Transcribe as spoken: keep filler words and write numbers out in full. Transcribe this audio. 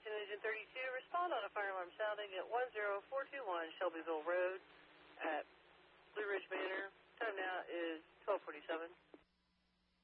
Attention Engine thirty-two, respond on a fire alarm sounding at one zero four two one Shelbyville Road at Blue Ridge Manor. Time now is twelve forty-seven.